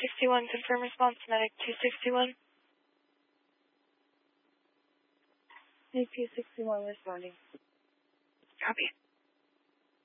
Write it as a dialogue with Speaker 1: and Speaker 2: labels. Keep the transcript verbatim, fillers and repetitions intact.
Speaker 1: sixty-one, confirm response, medic two sixty-one.
Speaker 2: A P sixty-one responding.
Speaker 1: Copy.